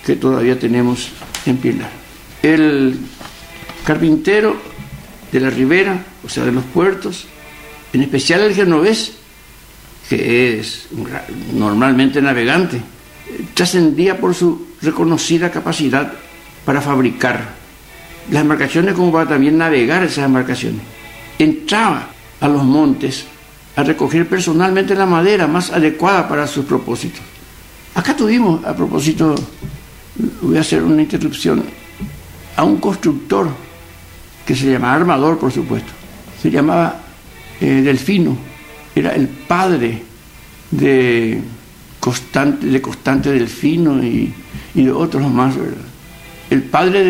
que todavía tenemos en Pilar. El carpintero de la ribera, o sea, de los puertos, en especial el genovés, que es normalmente navegante, trascendía por su reconocida capacidad para fabricar las embarcaciones como para también navegar esas embarcaciones. Entraba a los montes a recoger personalmente la madera más adecuada para sus propósitos. Acá tuvimos, a propósito, voy a hacer una interrupción, a un constructor que se llamaba armador, por supuesto. Se llamaba Delfino, era el padre de Constante Delfino y de otros más, ¿verdad? El padre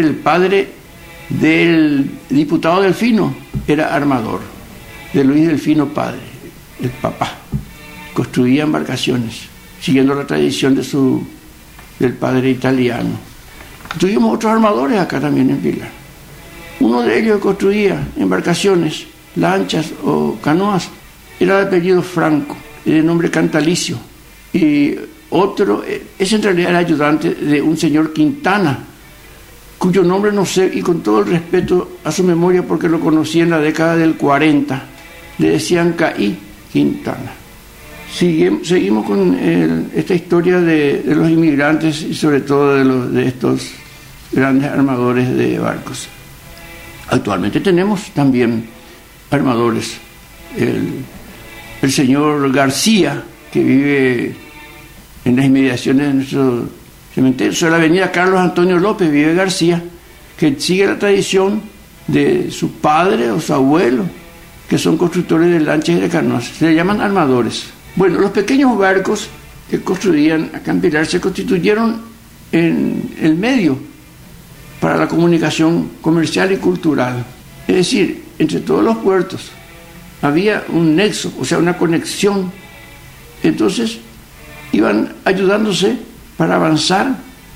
del diputado Delfino era armador, de Luis Delfino padre, el papá. Construía embarcaciones, siguiendo la tradición del padre italiano. Tuvimos otros armadores acá también en Pilar. Uno de ellos construía embarcaciones, lanchas o canoas, era de apellido Franco, de nombre Cantalicio. Y otro, ese en realidad era ayudante de un señor Quintana, cuyo nombre no sé, y con todo el respeto a su memoria porque lo conocí en la década del 40, le decían Caí Quintana. Seguimos con esta historia de los inmigrantes y sobre todo de estos grandes armadores de barcos. Actualmente tenemos también armadores. El señor García, que vive en las inmediaciones de nuestro cementerio, sobre la avenida Carlos Antonio López, vive García, que sigue la tradición de su padre o su abuelo, que son constructores de lanchas y de canoas. Se le llaman armadores. Bueno, los pequeños barcos que construían acá en Pilar se constituyeron en el medio para la comunicación comercial y cultural. Es decir, entre todos los puertos había un nexo, o sea, una conexión. Entonces iban ayudándose para avanzar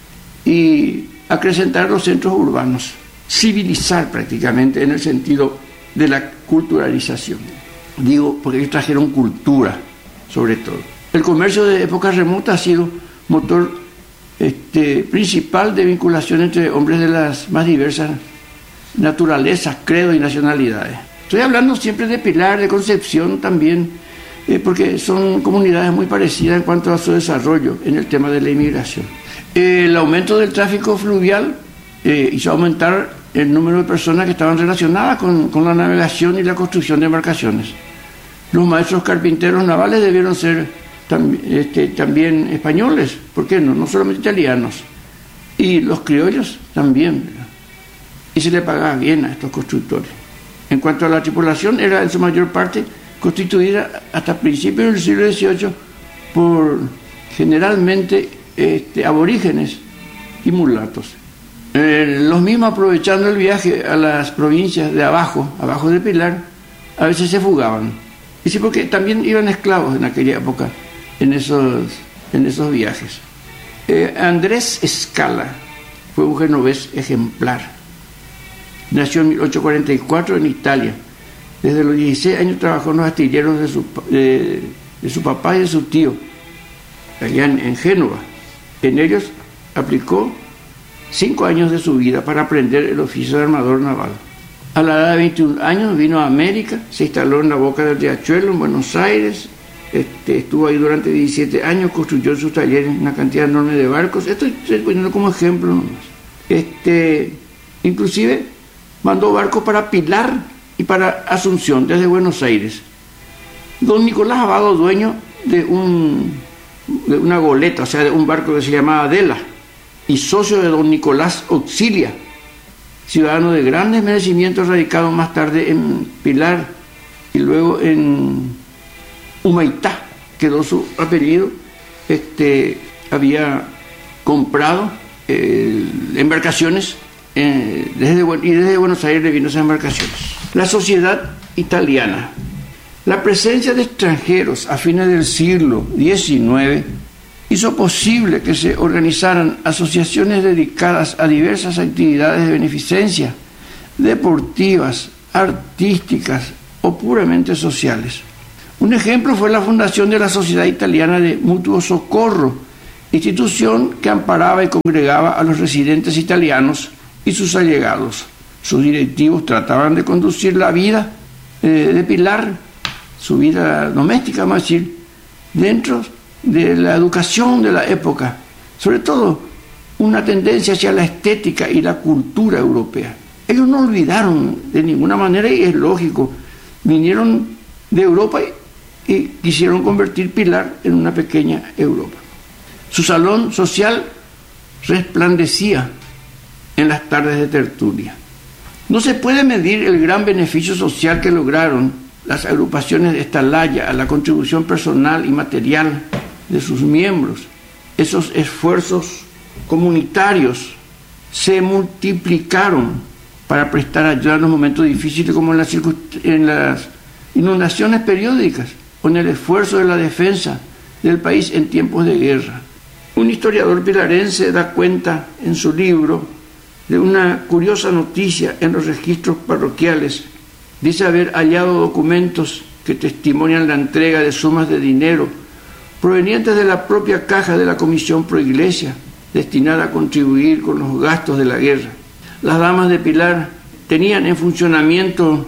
y acrecentar los centros urbanos, civilizar prácticamente en el sentido de la culturalización. Digo, porque ellos trajeron cultura, sobre todo. El comercio de épocas remotas ha sido motor principal de vinculación entre hombres de las más diversas naturalezas, credos y nacionalidades. Estoy hablando siempre de Pilar, de Concepción también, porque son comunidades muy parecidas en cuanto a su desarrollo en el tema de la inmigración. El aumento del tráfico fluvial hizo aumentar el número de personas que estaban relacionadas con la navegación y la construcción de embarcaciones. Los maestros carpinteros navales debieron ser también españoles, ¿por qué no? No solamente italianos. Y los criollos también, ¿verdad? Y se le pagaba bien a estos constructores. En cuanto a la tripulación, era en su mayor parte constituida hasta principios del siglo XVIII por generalmente aborígenes y mulatos. Los mismos, aprovechando el viaje a las provincias de abajo de Pilar, a veces se fugaban. Y sí, porque también iban esclavos en aquella época en esos viajes. Andrés Escala fue un genovés ejemplar. Nació en 1844 en Italia. Desde los 16 años trabajó en los astilleros de su papá y de su tío, allá en Génova. En ellos aplicó 5 años de su vida para aprender el oficio de armador naval. A la edad de 21 años vino a América, se instaló en la boca del Riachuelo, en Buenos Aires. Estuvo ahí durante 17 años, construyó en sus talleres una cantidad enorme de barcos. Esto estoy poniendo como ejemplo nomás. Inclusive mandó barcos para Pilar y para Asunción, desde Buenos Aires. Don Nicolás Abado, dueño de una goleta, o sea, de un barco que se llamaba Adela, y socio de don Nicolás Auxilia, ciudadano de grandes merecimientos, radicado más tarde en Pilar y luego en Humaitá, quedó su apellido. Había comprado embarcaciones y desde Buenos Aires le vino esas embarcaciones. La sociedad italiana. La presencia de extranjeros a fines del siglo XIX hizo posible que se organizaran asociaciones dedicadas a diversas actividades de beneficencia, deportivas, artísticas o puramente sociales. Un ejemplo fue la fundación de la Sociedad Italiana de Mutuo Socorro institución que amparaba y congregaba a los residentes italianos y sus allegados. Sus directivos trataban de conducir la vida de Pilar, su vida doméstica, más decir, dentro de la educación de la época, sobre todo una tendencia hacia la estética y la cultura europea. Ellos no olvidaron de ninguna manera, y es lógico, vinieron de Europa y quisieron convertir Pilar en una pequeña Europa. Su salón social resplandecía en las tardes de tertulia. No se puede medir el gran beneficio social que lograron las agrupaciones de Atalaya a la contribución personal y material de sus miembros. Esos esfuerzos comunitarios se multiplicaron para prestar ayuda en los momentos difíciles, como en las inundaciones periódicas o en el esfuerzo de la defensa del país en tiempos de guerra. Un historiador pilarense da cuenta en su libro de una curiosa noticia en los registros parroquiales. Dice haber hallado documentos que testimonian la entrega de sumas de dinero provenientes de la propia caja de la Comisión Pro Iglesia, destinada a contribuir con los gastos de la guerra. Las damas de Pilar tenían en funcionamiento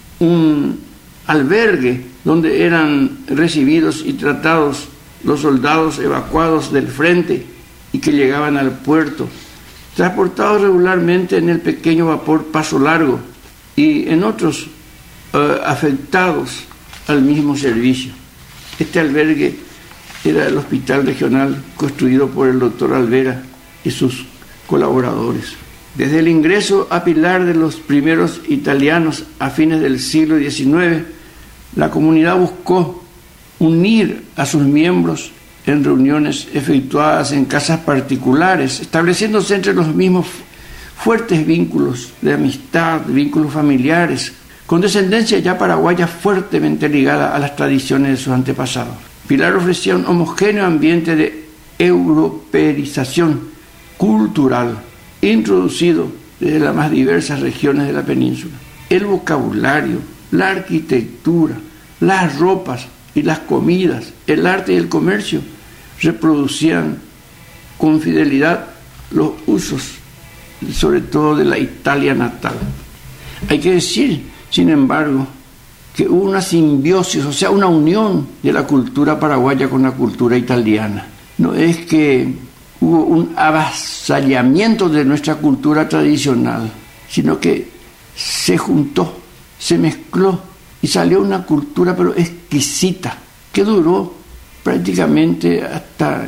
un albergue donde eran recibidos y tratados los soldados evacuados del frente y que llegaban al puerto, transportados regularmente en el pequeño vapor Paso Largo y en otros afectados al mismo servicio. Este albergue era el hospital regional construido por el doctor Alvera y sus colaboradores. Desde el ingreso a Pilar de los primeros italianos a fines del siglo XIX, la comunidad buscó unir a sus miembros en reuniones efectuadas en casas particulares, estableciéndose entre los mismos fuertes vínculos de amistad, vínculos familiares, con descendencia ya paraguaya fuertemente ligada a las tradiciones de sus antepasados. Pilar ofrecía un homogéneo ambiente de europeización cultural, introducido desde las más diversas regiones de la península. El vocabulario, la arquitectura, las ropas y las comidas, el arte y el comercio reproducían con fidelidad los usos, sobre todo de la Italia natal. Hay que decir, sin embargo, que hubo una simbiosis, o sea, una unión de la cultura paraguaya con la cultura italiana. No es que hubo un avasallamiento de nuestra cultura tradicional, sino que se juntó, se mezcló y salió una cultura pero exquisita, que duró prácticamente hasta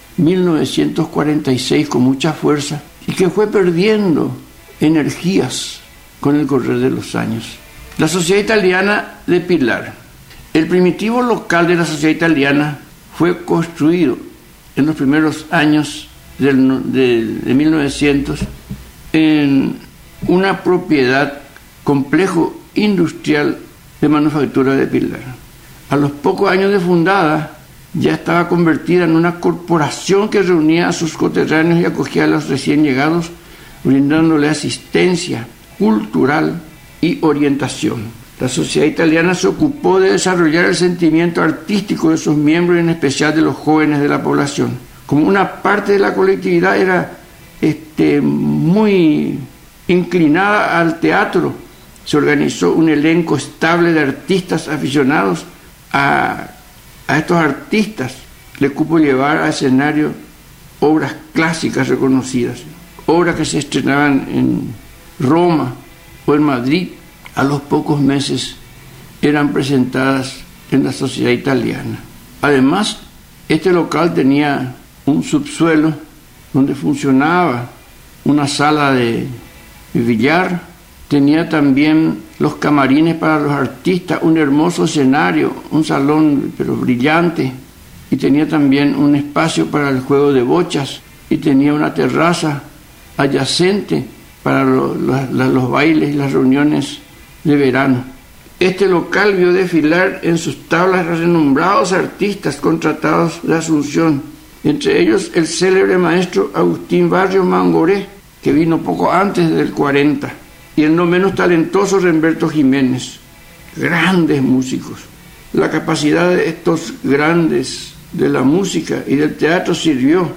1946 con mucha fuerza y que fue perdiendo energías con el correr de los años. La Sociedad Italiana de Pilar. El primitivo local de la Sociedad Italiana fue construido en los primeros años de 1900 en una propiedad complejo industrial de manufactura de Pilar. A los pocos años de fundada ya estaba convertida en una corporación que reunía a sus coterráneos y acogía a los recién llegados, brindándole asistencia cultural y orientación. La sociedad italiana se ocupó de desarrollar el sentimiento artístico de sus miembros y en especial de los jóvenes de la población. Como una parte de la colectividad era muy inclinada al teatro, se organizó un elenco estable de artistas aficionados. A estos artistas le cupo llevar a escenario obras clásicas reconocidas, obras que se estrenaban en Roma o en Madrid. A los pocos meses eran presentadas en la sociedad italiana. Además, este local tenía un subsuelo donde funcionaba una sala de billar, tenía también los camarines para los artistas, un hermoso escenario, un salón pero brillante, y tenía también un espacio para el juego de bochas y tenía una terraza adyacente para los bailes y las reuniones de verano. Este local vio desfilar en sus tablas a renombrados artistas contratados de Asunción, entre ellos el célebre maestro Agustín Barrios Mangoré, que vino poco antes del 40, y el no menos talentoso Remberto Jiménez. Grandes músicos. La capacidad de estos grandes de la música y del teatro sirvió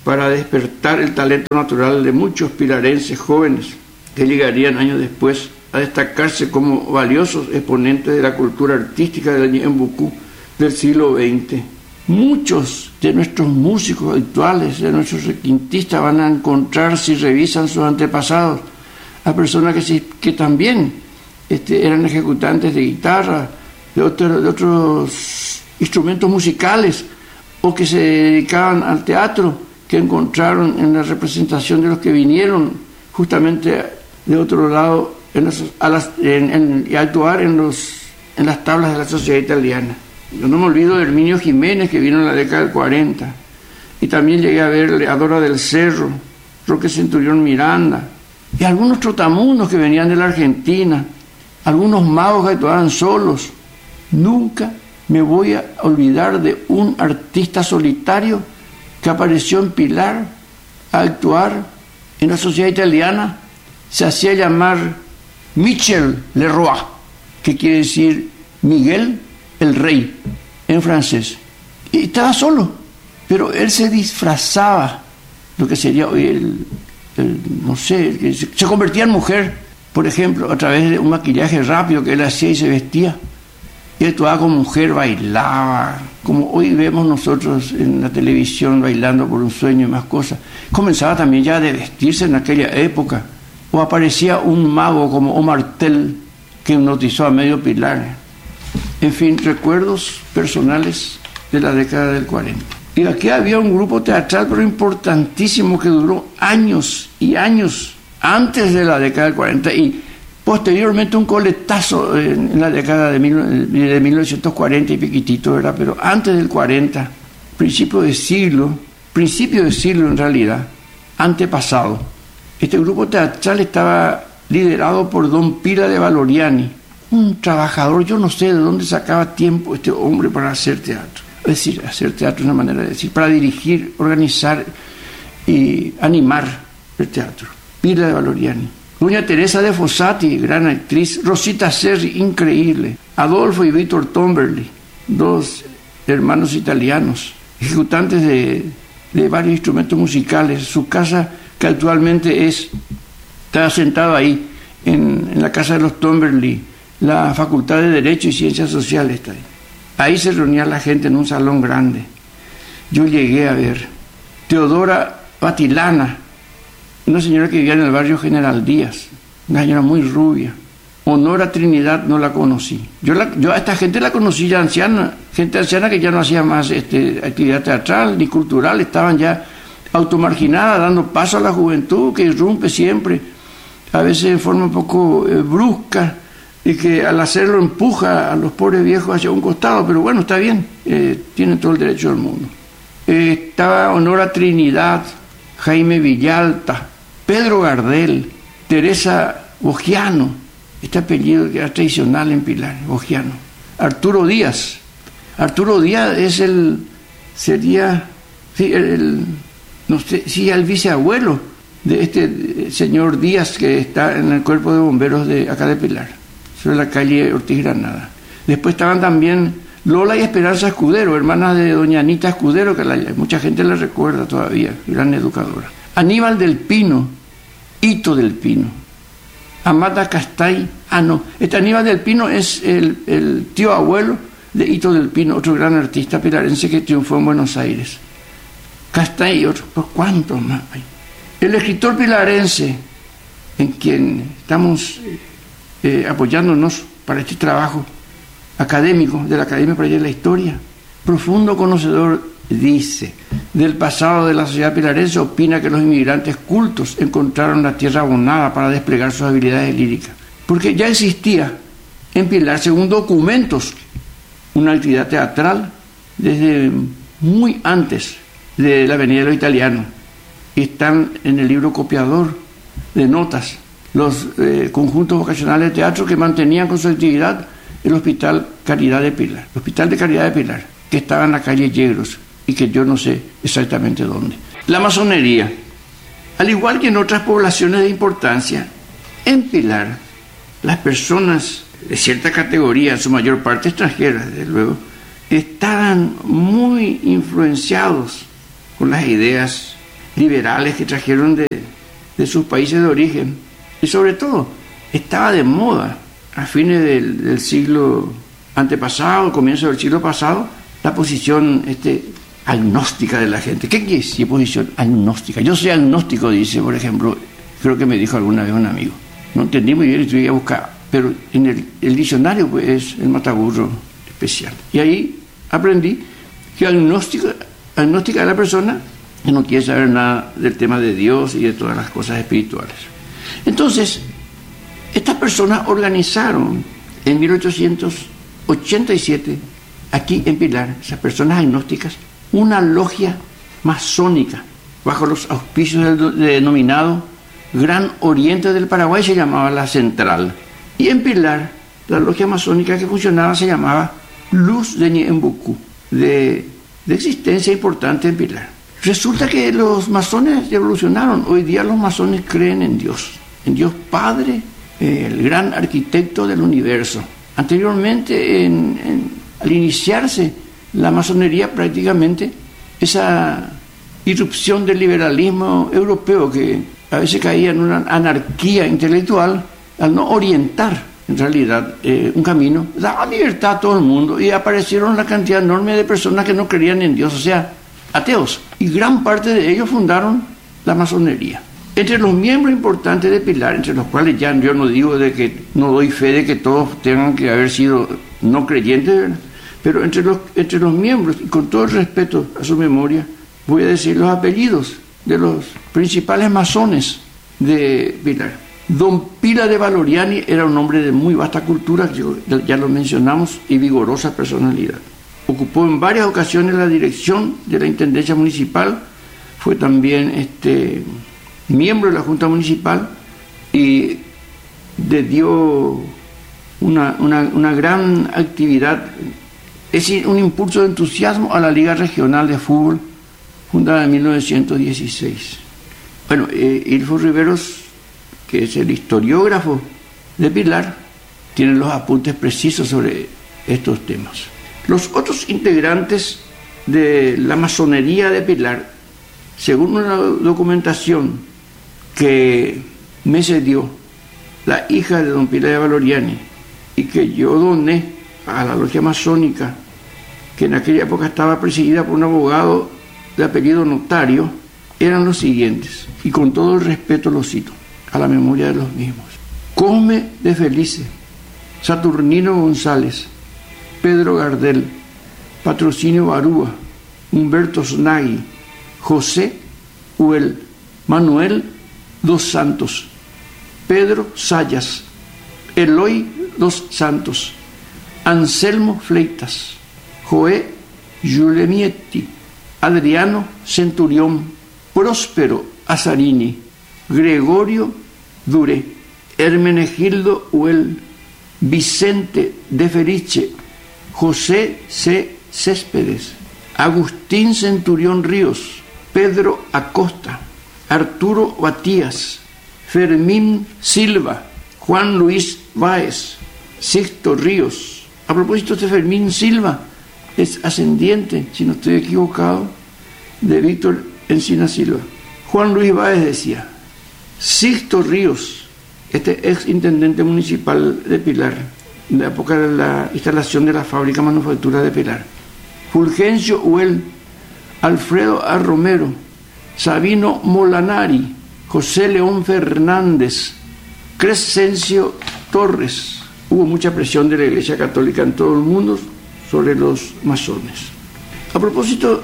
para despertar el talento natural de muchos pilarenses jóvenes que llegarían años después a destacarse como valiosos exponentes de la cultura artística del Ñembucú del siglo XX. Muchos de nuestros músicos actuales, de nuestros requintistas, van a encontrar, si revisan sus antepasados, a personas que también eran ejecutantes de guitarra, de otros instrumentos musicales, o que se dedicaban al teatro, que encontraron en la representación de los que vinieron justamente de otro lado y actuar en las tablas de la sociedad italiana. Yo no me olvido de Herminio Jiménez, que vino en la década del 40, y también llegué a ver a Dora del Cerro, Roque Centurión Miranda, y algunos trotamundos que venían de la Argentina, algunos magos que actuaban solos. Nunca me voy a olvidar de un artista solitario que apareció en Pilar a actuar en la sociedad italiana. Se hacía llamar Michel Le Roi, que quiere decir Miguel el Rey en francés. Y estaba solo, pero él se disfrazaba, lo que sería hoy se convertía en mujer, por ejemplo, a través de un maquillaje rápido que él hacía y se vestía. Y actuaba como mujer, bailaba, como hoy vemos nosotros en la televisión, Bailando por un Sueño y más cosas. Comenzaba también ya de vestirse en aquella época. O aparecía un mago como Omar Tell, que hipnotizó a medio Pilar. En fin, recuerdos personales de la década del 40. Y aquí había un grupo teatral, pero importantísimo, que duró años y años antes de la década del 40 y posteriormente un coletazo en la década de 1940 y piquitito, ¿verdad? Pero antes del 40, principio de siglo en realidad, antepasado. Este grupo teatral estaba liderado por don Pira de Valoriani, un trabajador. Yo no sé de dónde sacaba tiempo este hombre para hacer teatro. Es decir, hacer teatro es una manera de decir, para dirigir, organizar y animar el teatro. Pira de Valoriani. Doña Teresa de Fossati, gran actriz. Rosita Serri, increíble. Adolfo y Víctor Tomberli, dos hermanos italianos, ejecutantes de varios instrumentos musicales. Su casa, que actualmente está sentado ahí, en la casa de los Tomberli, la Facultad de Derecho y Ciencias Sociales está ahí. Ahí se reunía la gente en un salón grande. Yo llegué a ver Teodora Batilana, una señora que vivía en el barrio General Díaz, una señora muy rubia. Honora Trinidad no la conocí. Yo a esta gente la conocí ya anciana, gente anciana que ya no hacía más actividad teatral ni cultural, estaban ya automarginadas, dando paso a la juventud que irrumpe siempre, a veces de forma un poco brusca, y que al hacerlo empuja a los pobres viejos hacia un costado, pero bueno, está bien, tienen todo el derecho del mundo. Estaba Honora Trinidad, Jaime Villalta, Pedro Gardel, Teresa Bogiano, este apellido que era tradicional en Pilar, Bogiano. Arturo Díaz es el viceabuelo de este señor Díaz que está en el cuerpo de bomberos de acá de Pilar, sobre la calle Ortiz Granada. Después estaban también Lola y Esperanza Escudero, hermanas de doña Anita Escudero, que mucha gente la recuerda todavía, gran educadora. Aníbal del Pino, Hito del Pino. Amata Castay, este Aníbal del Pino es el tío abuelo de Hito del Pino, otro gran artista pilarense que triunfó en Buenos Aires. Castay y otros, ¿por cuántos más hay? El escritor pilarense, en quien estamos apoyándonos para este trabajo académico de la Academia para la Historia, profundo conocedor, dice, del pasado de la sociedad pilarense, opina que los inmigrantes cultos encontraron la tierra abonada para desplegar sus habilidades líricas, porque ya existía en Pilar, según documentos, una actividad teatral desde muy antes de la Avenida de los Italianos. Están en el libro copiador de notas los conjuntos vocacionales de teatro que mantenían con su actividad el Hospital Caridad de Pilar, el Hospital de Caridad de Pilar, que estaba en la calle Yegros y que yo no sé exactamente dónde. La masonería, al igual que en otras poblaciones de importancia, en Pilar, las personas de cierta categoría, en su mayor parte extranjeras, desde luego, estaban muy influenciados con las ideas liberales que trajeron de sus países de origen. Y sobre todo, estaba de moda a fines del siglo antepasado, comienzo del siglo pasado, la posición agnóstica de la gente. ¿Qué quiere decir posición agnóstica? Yo soy agnóstico, dice, por ejemplo, creo que me dijo alguna vez un amigo. No entendí muy bien y tuve que buscar, pero en el diccionario pues es el mataburro especial. Y ahí aprendí que agnóstica es la persona que no quiere saber nada del tema de Dios y de todas las cosas espirituales. Entonces, estas personas organizaron en 1887, aquí en Pilar, esas personas agnósticas, una logia masónica bajo los auspicios del denominado Gran Oriente del Paraguay, se llamaba la Central. Y en Pilar, la logia masónica que funcionaba se llamaba Luz de Ñembucú, de existencia importante en Pilar. Resulta que los masones evolucionaron. Hoy día los masones creen en Dios Padre, el gran arquitecto del universo. Anteriormente, al iniciarse la masonería, prácticamente esa irrupción del liberalismo europeo, que a veces caía en una anarquía intelectual, al no orientar en realidad un camino, daba libertad a todo el mundo, y aparecieron una cantidad enorme de personas que no creían en Dios, o sea, ateos, y gran parte de ellos fundaron la masonería. Entre los miembros importantes de Pilar, entre los cuales ya yo no digo no doy fe de que todos tengan que haber sido no creyentes, ¿verdad? Pero entre los miembros, y con todo el respeto a su memoria, voy a decir los apellidos de los principales masones de Pilar. Don Pila de Valoriani era un hombre de muy vasta cultura, ya lo mencionamos, y vigorosa personalidad. Ocupó en varias ocasiones la dirección de la Intendencia Municipal, fue también miembro de la Junta Municipal y dio una gran actividad, es decir, un impulso de entusiasmo a la Liga Regional de Fútbol, fundada en 1916. Bueno, Ilfo Riveros, que es el historiógrafo de Pilar, tiene los apuntes precisos sobre estos temas. Los otros integrantes de la masonería de Pilar, según una documentación que me cedió la hija de don Pila de Valoriani y que yo doné a la logia masónica, que en aquella época estaba presidida por un abogado de apellido Notario, eran los siguientes, y con todo el respeto los cito a la memoria de los mismos: Cosme de Felice, Saturnino González, Pedro Gardel, Patrocinio Barúa, Humberto Snagui, José Huel, Manuel dos Santos, Pedro Sayas, Eloy dos Santos, Anselmo Fleitas, Joé Giulemietti, Adriano Centurión, Próspero Azarini, Gregorio Dure, Hermenegildo Huel, Vicente de Feriche, José C. Céspedes, Agustín Centurión Ríos, Pedro Acosta, Arturo Batías, Fermín Silva, Juan Luis Báez, Sixto Ríos. A propósito de Fermín Silva, es ascendiente, si no estoy equivocado, de Víctor Encina Silva. Juan Luis Báez decía: Sixto Ríos, ex intendente municipal de Pilar, en la época de la instalación de la fábrica manufactura de Pilar. Fulgencio Huel, Alfredo A. Romero, Sabino Molanari, José León Fernández, Crescencio Torres. Hubo mucha presión de la Iglesia Católica en todo el mundo sobre los masones. A propósito,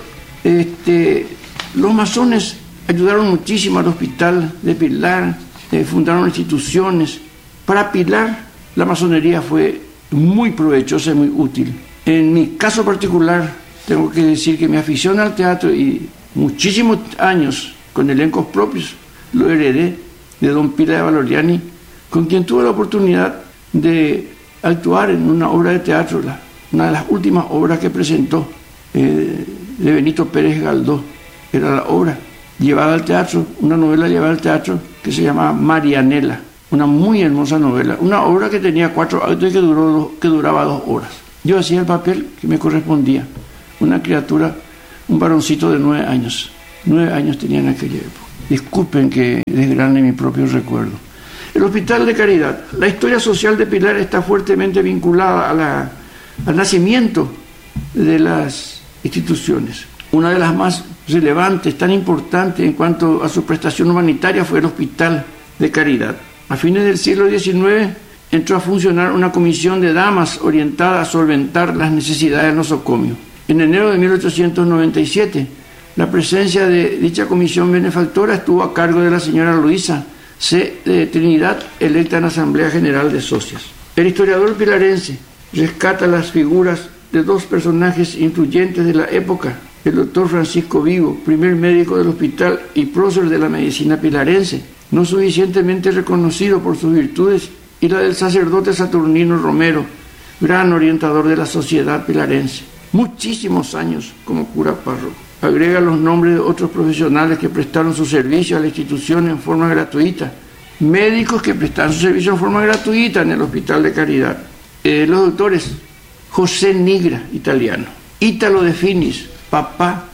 los masones ayudaron muchísimo al hospital de Pilar, fundaron instituciones. Para Pilar, la masonería fue muy provechosa y muy útil. En mi caso particular, tengo que decir que mi afición al teatro y muchísimos años con elencos propios lo heredé de don Pila de Valoriani, con quien tuve la oportunidad de actuar en una obra de teatro, una de las últimas obras que presentó, de Benito Pérez Galdós. Era la obra llevada al teatro, una novela llevada al teatro que se llamaba Marianela, una muy hermosa novela, una obra que tenía 4 actos y que duraba 2 horas. Yo hacía el papel que me correspondía, una criatura, un varoncito de 9 años, 9 años tenía en aquella época. Disculpen que desgrane mi propio recuerdo. El Hospital de Caridad. La historia social de Pilar está fuertemente vinculada al nacimiento de las instituciones. Una de las más relevantes, tan importante en cuanto a su prestación humanitaria, fue el Hospital de Caridad. A fines del siglo XIX entró a funcionar una comisión de damas orientada a solventar las necesidades del nosocomio. En enero de 1897, la presencia de dicha comisión benefactora estuvo a cargo de la señora Luisa C. de Trinidad, electa en la Asamblea General de Socias. El historiador pilarense rescata las figuras de dos personajes influyentes de la época: el doctor Francisco Vigo, primer médico del hospital y prócer de la medicina pilarense, no suficientemente reconocido por sus virtudes, y la del sacerdote Saturnino Romero, gran orientador de la sociedad pilarense, muchísimos años como cura párroco. Agrega los nombres de otros profesionales que prestaron su servicio a la institución en forma gratuita, médicos que prestaron su servicio en forma gratuita en el Hospital de Caridad. Los doctores José Nigra, italiano; Ítalo De Finis, papá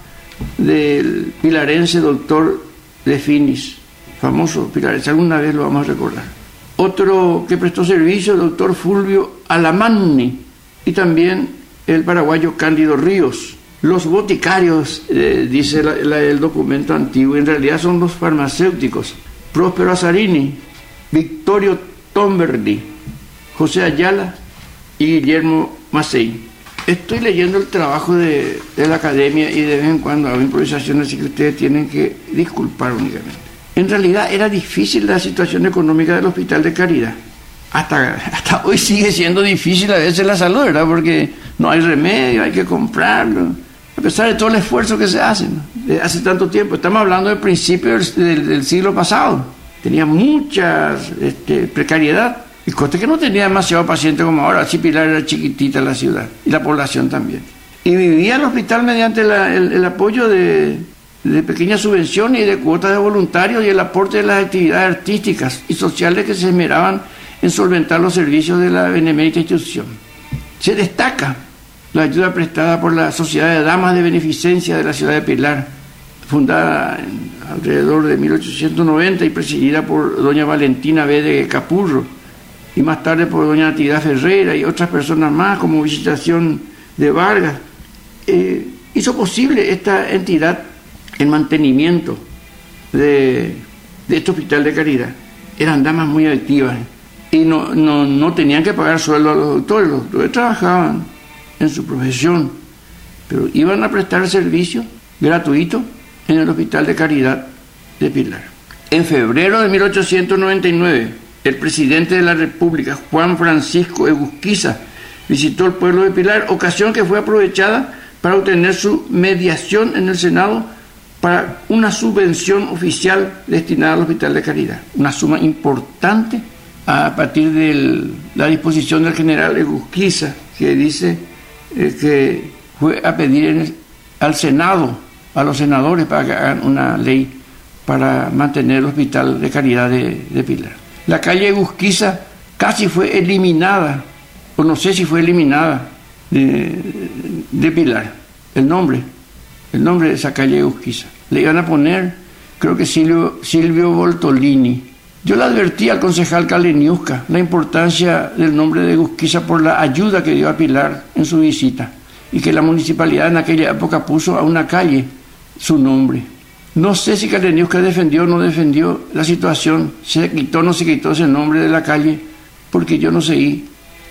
del pilarense doctor De Finis, famoso pilarense, alguna vez lo vamos a recordar. Otro que prestó servicio, el doctor Fulvio Alamanni, y también el paraguayo Cándido Ríos. Los boticarios, dice el documento antiguo, en realidad son los farmacéuticos: Próspero Azzarini, Victorio Tomberdi, José Ayala y Guillermo Macei. Estoy leyendo el trabajo de la academia y de vez en cuando hago improvisaciones, así que ustedes tienen que disculpar únicamente. En realidad era difícil la situación económica del Hospital de Caridad. Hasta hoy sigue siendo difícil a veces la salud, ¿verdad? Porque no hay remedio, hay que comprarlo. A pesar de todo el esfuerzo que se hace, ¿no? Desde hace tanto tiempo. Estamos hablando del principio del siglo pasado. Tenía mucha precariedad. Y cosa que no tenía demasiado paciente como ahora. Así Pilar era chiquitita la ciudad. Y la población también. Y vivía el hospital mediante el apoyo de pequeñas subvenciones y de cuotas de voluntarios y el aporte de las actividades artísticas y sociales que se esmeraban en solventar los servicios de la benemérita institución. Se destaca la ayuda prestada por la Sociedad de Damas de Beneficencia de la ciudad de Pilar, fundada alrededor de 1890 y presidida por doña Valentina B. de Capurro, y más tarde por doña Natividad Ferreira y otras personas más, como Visitación de Vargas. Hizo posible esta entidad el mantenimiento de este Hospital de Caridad. Eran damas muy activas y no tenían que pagar sueldo a los doctores. Los doctores trabajaban en su profesión, pero iban a prestar servicio gratuito en el Hospital de Caridad de Pilar. En febrero de 1899, el presidente de la República, Juan Francisco Egusquiza, visitó el pueblo de Pilar, ocasión que fue aprovechada para obtener su mediación en el Senado para una subvención oficial destinada al Hospital de Caridad. Una suma importante a partir de la disposición del general Egusquiza, que dice que fue a pedir al Senado, a los senadores, para que hagan una ley para mantener el Hospital de Caridad de Pilar. La calle Egusquiza casi fue eliminada, o no sé si fue eliminada, de Pilar, el nombre de esa calle Egusquiza. Le iban a poner, creo que Silvio Voltolini. Yo le advertí al concejal Kaleniuska la importancia del nombre de Egusquiza por la ayuda que dio a Pilar en su visita, y que la municipalidad en aquella época puso a una calle su nombre. No sé si Kaleniuska defendió o no defendió la situación, se quitó o no se quitó ese nombre de la calle, porque yo no seguí,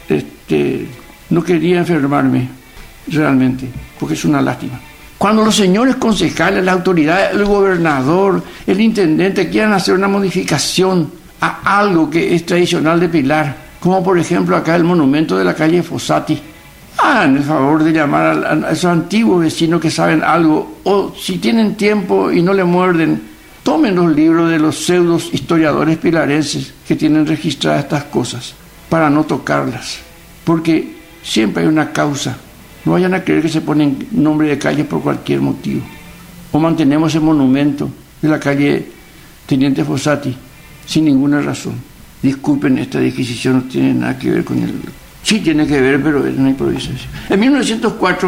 no quería enfermarme realmente, porque es una lástima. Cuando los señores concejales, las autoridades, el gobernador, el intendente quieran hacer una modificación a algo que es tradicional de Pilar, como por ejemplo acá el monumento de la calle Fossati, hagan el favor de llamar a esos antiguos vecinos que saben algo, o si tienen tiempo y no le muerden, tomen los libros de los pseudos historiadores pilarenses que tienen registradas estas cosas, para no tocarlas, porque siempre hay una causa. No vayan a creer que se ponen nombre de calles por cualquier motivo. O mantenemos el monumento de la calle Teniente Fossati sin ninguna razón. Disculpen, esta disquisición no tiene nada que ver con el... Sí tiene que ver, pero es una improvisación. En 1904,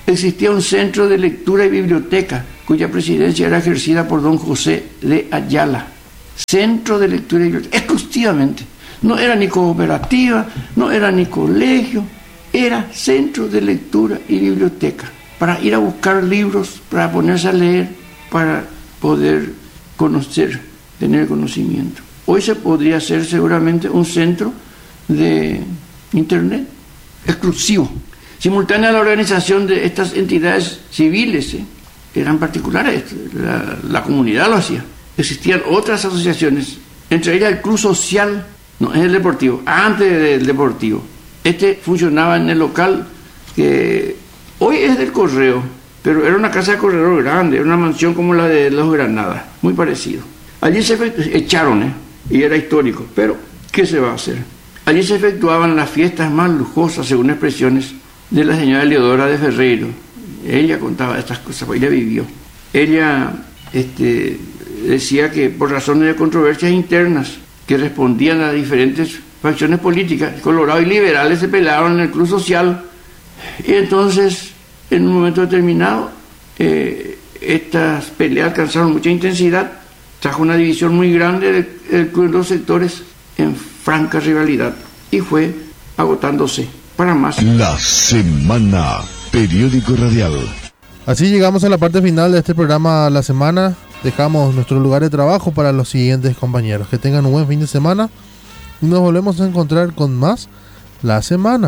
existía un centro de lectura y biblioteca, cuya presidencia era ejercida por don José de Ayala. Centro de lectura y biblioteca, exclusivamente. No era ni cooperativa, no era ni colegio, era centro de lectura y biblioteca, para ir a buscar libros, para ponerse a leer, para poder conocer, tener conocimiento. Hoy se podría hacer seguramente un centro de internet exclusivo, simultáneo a la organización de estas entidades civiles, eran particulares, la comunidad lo hacía. Existían otras asociaciones, entre ellas el Club Social, no es el deportivo, antes del deportivo. Este funcionaba en el local que hoy es del correo, pero era una casa de corredor grande, era una mansión como la de Los Granadas, muy parecido. Allí se echaron, y era histórico, pero ¿qué se va a hacer? Allí se efectuaban las fiestas más lujosas, según expresiones de la señora Leodora de Ferreiro. Ella contaba estas cosas, porque ella vivió. Ella decía que por razones de controversias internas que respondían a diferentes facciones políticas, Colorado y liberales se pelearon en el Club Social, y entonces en un momento determinado estas peleas alcanzaron mucha intensidad, trajo una división muy grande del club en dos sectores en franca rivalidad y fue agotándose para más. La Semana, periódico radial. Así llegamos a la parte final de este programa La Semana. Dejamos nuestro lugar de trabajo para los siguientes compañeros. Que tengan un buen fin de semana y nos volvemos a encontrar con más La Semana.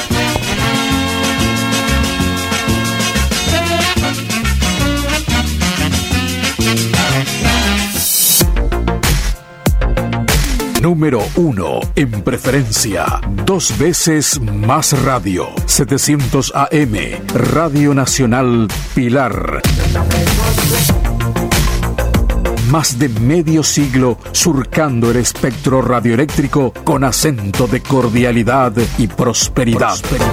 Número 1 en preferencia, 2 veces más radio, 700 AM, Radio Nacional Pilar. Más de medio siglo surcando el espectro radioeléctrico con acento de cordialidad y prosperidad.